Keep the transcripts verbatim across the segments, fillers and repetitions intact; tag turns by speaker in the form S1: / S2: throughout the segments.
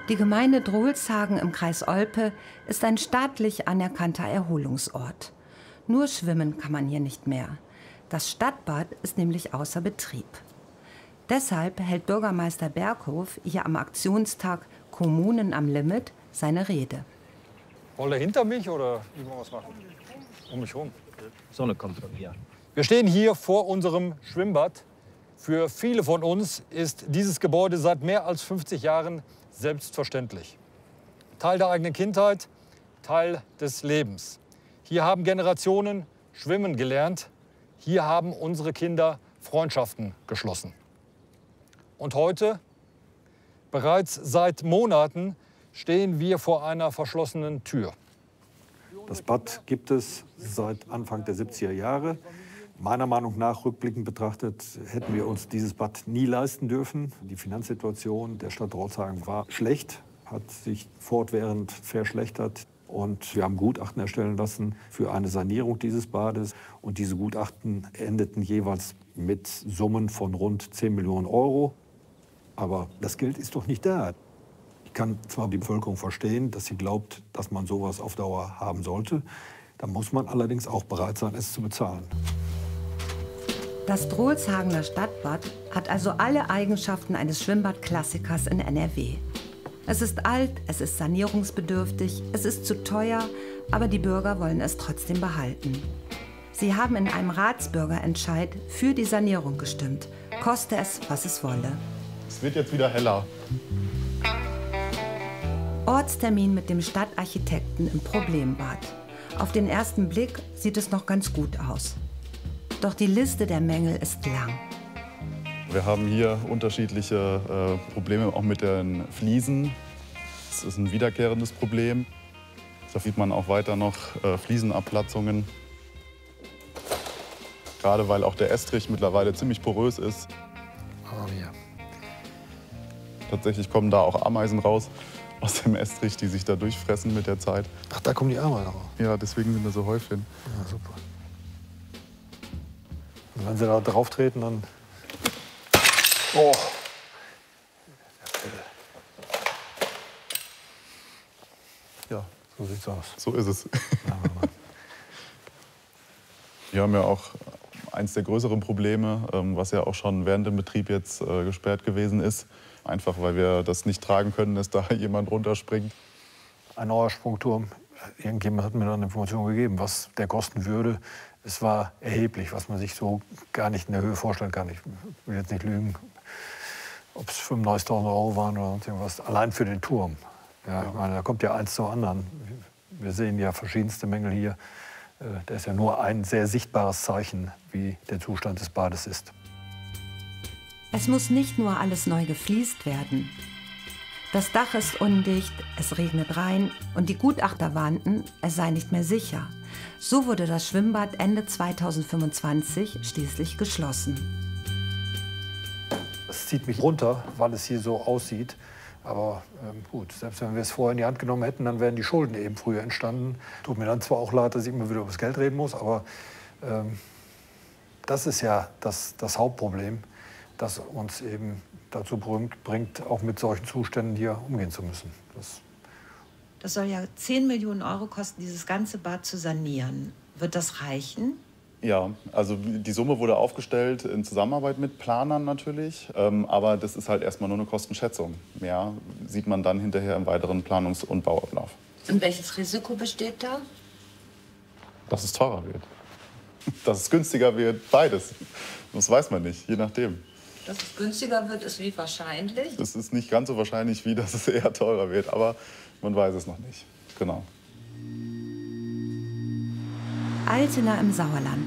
S1: Die Gemeinde Drolshagen im Kreis Olpe ist ein staatlich anerkannter Erholungsort. Nur schwimmen kann man hier nicht mehr. Das Stadtbad ist nämlich außer Betrieb. Deshalb hält Bürgermeister Berghof hier am Aktionstag Kommunen am Limit seine Rede.
S2: Wollt ihr hinter mich oder wie wollen wir was machen? Um mich rum.
S3: Die Sonne kommt von hier.
S2: Wir stehen hier vor unserem Schwimmbad. Für viele von uns ist dieses Gebäude seit mehr als fünfzig Jahren selbstverständlich. Teil der eigenen Kindheit, Teil des Lebens. Hier haben Generationen schwimmen gelernt. Hier haben unsere Kinder Freundschaften geschlossen. Und heute, bereits seit Monaten, stehen wir vor einer verschlossenen Tür.
S4: Das Bad gibt es seit Anfang der siebziger Jahre. Meiner Meinung nach, rückblickend betrachtet, hätten wir uns dieses Bad nie leisten dürfen. Die Finanzsituation der Stadt Drolshagen war schlecht, hat sich fortwährend verschlechtert. Und wir haben Gutachten erstellen lassen für eine Sanierung dieses Bades. Und diese Gutachten endeten jeweils mit Summen von rund zehn Millionen Euro. Aber das Geld ist doch nicht da. Ich kann zwar die Bevölkerung verstehen, dass sie glaubt, dass man sowas auf Dauer haben sollte. Da muss man allerdings auch bereit sein, es zu bezahlen.
S1: Das Drolshagener Stadtbad hat also alle Eigenschaften eines Schwimmbadklassikers in N R W. Es ist alt, es ist sanierungsbedürftig, es ist zu teuer, aber die Bürger wollen es trotzdem behalten. Sie haben in einem Ratsbürgerentscheid für die Sanierung gestimmt, koste es, was es wolle.
S5: Es wird jetzt wieder heller.
S1: Ortstermin mit dem Stadtarchitekten im Problembad. Auf den ersten Blick sieht es noch ganz gut aus. Doch die Liste der Mängel ist lang.
S5: Wir haben hier unterschiedliche äh, Probleme auch mit den Fliesen. Das ist ein wiederkehrendes Problem. Da sieht man auch weiter noch äh, Fliesenabplatzungen. Gerade weil auch der Estrich mittlerweile ziemlich porös ist.
S4: Oh, ja.
S5: Tatsächlich kommen da auch Ameisen raus aus dem Estrich, die sich da durchfressen mit der Zeit.
S4: Ach, da kommen die Ameisen raus.
S5: Ja, deswegen sind da so Häufchen.
S4: Ja, super. Und wenn sie da drauf treten, dann... Oh!
S5: Ja,
S4: so sieht's aus.
S5: So ist es. Wir haben ja auch eins der größeren Probleme, was ja auch schon während dem Betrieb jetzt gesperrt gewesen ist. Einfach, weil wir das nicht tragen können, dass da jemand runterspringt.
S4: Ein neuer Sprungturm. Irgendjemand hat mir dann Informationen gegeben, was der kosten würde. Es war erheblich, was man sich so gar nicht in der Höhe vorstellen kann. Ich will jetzt nicht lügen, ob es fünfundneunzigtausend Euro waren oder irgendwas. Allein für den Turm. Ja, ja. Ich meine, da kommt ja eins zum anderen. Wir sehen ja verschiedenste Mängel hier. Das ist ja nur ein sehr sichtbares Zeichen, wie der Zustand des Bades ist.
S1: Es muss nicht nur alles neu gefliest werden. Das Dach ist undicht, es regnet rein und die Gutachter warnten, es sei nicht mehr sicher. So wurde das Schwimmbad Ende zweitausendfünfundzwanzig schließlich geschlossen.
S4: Das zieht mich runter, weil es hier so aussieht. Aber ähm, gut, selbst wenn wir es vorher in die Hand genommen hätten, dann wären die Schulden eben früher entstanden. Tut mir dann zwar auch leid, dass ich immer wieder über das Geld reden muss, aber ähm, das ist ja das, das Hauptproblem, das uns eben dazu bringt, bringt, auch mit solchen Zuständen hier umgehen zu müssen. Das,
S6: das soll ja zehn Millionen Euro kosten, dieses ganze Bad zu sanieren. Wird das reichen?
S5: Ja, also die Summe wurde aufgestellt in Zusammenarbeit mit Planern natürlich. Ähm, aber das ist halt erstmal nur eine Kostenschätzung. Mehr sieht man dann hinterher im weiteren Planungs- und Bauablauf.
S6: Und welches Risiko besteht da?
S5: Dass es teurer wird. Dass es günstiger wird, beides. Das weiß man nicht, je nachdem.
S6: Dass es günstiger wird, ist wie wahrscheinlich?
S5: Das ist nicht ganz so wahrscheinlich, wie dass es eher teurer wird. Aber man weiß es noch nicht. Genau.
S1: Altena im Sauerland.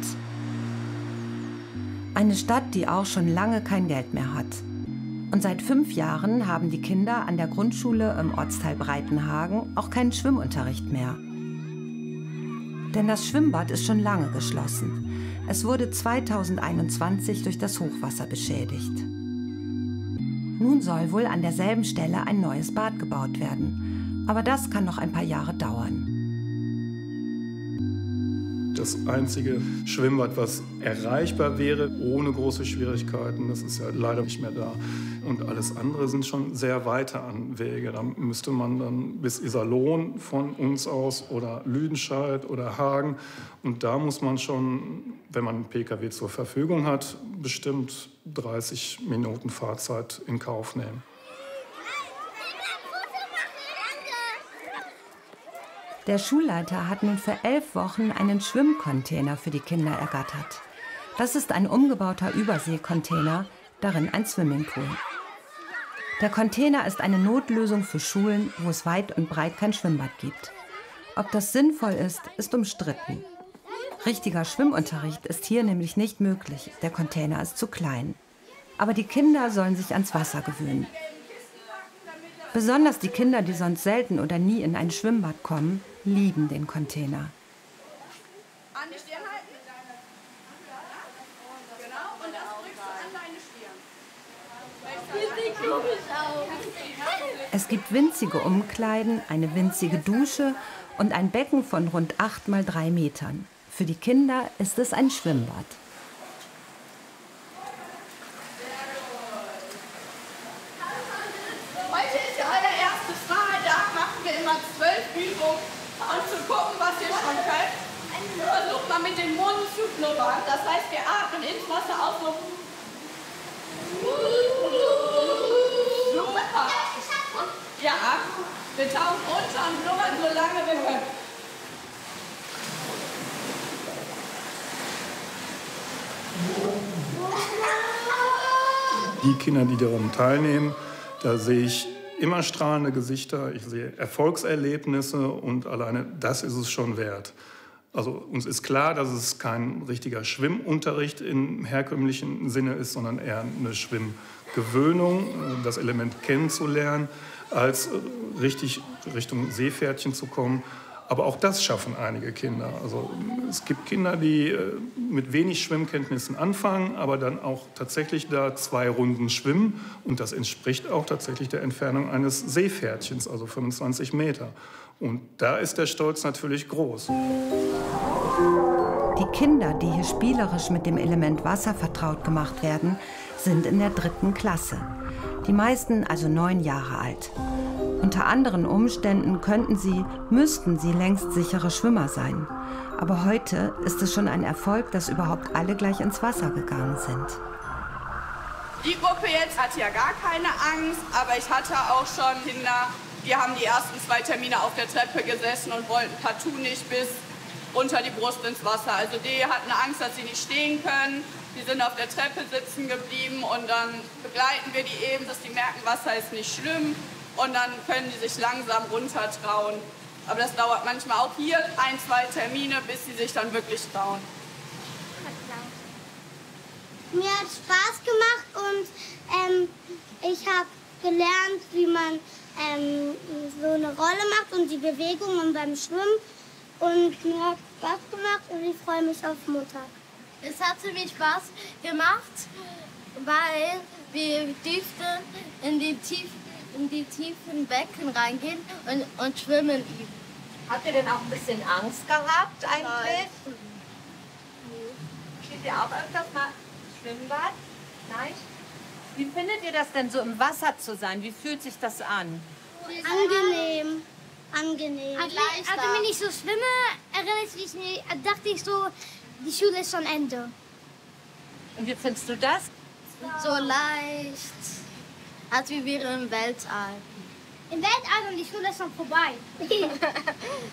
S1: Eine Stadt, die auch schon lange kein Geld mehr hat. Und seit fünf Jahren haben die Kinder an der Grundschule im Ortsteil Breitenhagen auch keinen Schwimmunterricht mehr. Denn das Schwimmbad ist schon lange geschlossen. Es wurde zweitausendeinundzwanzig durch das Hochwasser beschädigt. Nun soll wohl an derselben Stelle ein neues Bad gebaut werden. Aber das kann noch ein paar Jahre dauern.
S3: Das einzige Schwimmbad, was erreichbar wäre, ohne große Schwierigkeiten, das ist ja leider nicht mehr da. Und alles andere sind schon sehr weite Anwege. Da müsste man dann bis Iserlohn von uns aus oder Lüdenscheid oder Hagen. Und da muss man schon, wenn man einen Pkw zur Verfügung hat, bestimmt dreißig Minuten Fahrzeit in Kauf nehmen.
S1: Der Schulleiter hat nun für elf Wochen einen Schwimmcontainer für die Kinder ergattert. Das ist ein umgebauter Überseekontainer, darin ein Swimmingpool. Der Container ist eine Notlösung für Schulen, wo es weit und breit kein Schwimmbad gibt. Ob das sinnvoll ist, ist umstritten. Richtiger Schwimmunterricht ist hier nämlich nicht möglich, der Container ist zu klein. Aber die Kinder sollen sich ans Wasser gewöhnen. Besonders die Kinder, die sonst selten oder nie in ein Schwimmbad kommen, lieben den Container.
S7: An die Stirn halten. Genau, und das drückst du an deine Stirn.
S1: Es gibt winzige Umkleiden, eine winzige Dusche und ein Becken von rund acht mal drei Metern. Für die Kinder ist es ein Schwimmbad.
S7: Heute ist der allererste Freitag, machen wir immer zwölf Übungen, um zu gucken, was ihr schon könnt. Versucht mal mit dem Mund zu blubbern. Das heißt, wir atmen ins Wasser auf so. Super. Ja, wir tauchen runter und blubbern so lange wir können.
S3: Die Kinder, die daran teilnehmen, da sehe ich immer strahlende Gesichter, ich sehe Erfolgserlebnisse und alleine das ist es schon wert. Also uns ist klar, dass es kein richtiger Schwimmunterricht im herkömmlichen Sinne ist, sondern eher eine Schwimmgewöhnung, das Element kennenzulernen, als richtig Richtung Seepferdchen zu kommen. Aber auch das schaffen einige Kinder. Also es gibt Kinder, die mit wenig Schwimmkenntnissen anfangen, aber dann auch tatsächlich da zwei Runden schwimmen. Und das entspricht auch tatsächlich der Entfernung eines Seepferdchens, also fünfundzwanzig Meter. Und da ist der Stolz natürlich groß.
S1: Die Kinder, die hier spielerisch mit dem Element Wasser vertraut gemacht werden, sind in der dritten Klasse. Die meisten also neun Jahre alt. Unter anderen Umständen könnten sie, müssten sie längst sichere Schwimmer sein. Aber heute ist es schon ein Erfolg, dass überhaupt alle gleich ins Wasser gegangen sind.
S7: Die Gruppe jetzt hat ja gar keine Angst, aber ich hatte auch schon Kinder, die haben die ersten zwei Termine auf der Treppe gesessen und wollten partout nicht bis unter die Brust ins Wasser. Also die hatten Angst, dass sie nicht stehen können. Die sind auf der Treppe sitzen geblieben und dann begleiten wir die eben, dass die merken, Wasser ist nicht schlimm. Und dann können die sich langsam runtertrauen. Aber das dauert manchmal auch hier ein, zwei Termine, bis sie sich dann wirklich trauen.
S8: Mir hat Spaß gemacht und ähm, ich habe gelernt, wie man ähm, so eine Rolle macht und die Bewegungen beim Schwimmen. Und mir hat Spaß gemacht und ich freue mich auf Montag.
S9: Es hat ziemlich Spaß gemacht, weil wir durften in die tiefen in die tiefen Becken reingehen und, und schwimmen üben.
S6: Habt ihr denn auch ein bisschen Angst gehabt eigentlich?
S9: Nein.
S6: Steht ihr auch öfters mal im Schwimmbad? Nein? Wie findet ihr das denn so im Wasser zu sein? Wie fühlt sich das an?
S8: Angenehm. Angenehm.
S9: Also,
S8: also wenn ich so schwimme, erinnere ich mich, dachte ich so, die Schule ist schon Ende.
S6: Und wie findest du das?
S9: So leicht. Als wir wären im Weltall.
S8: Im Weltall und die Schule ist schon vorbei.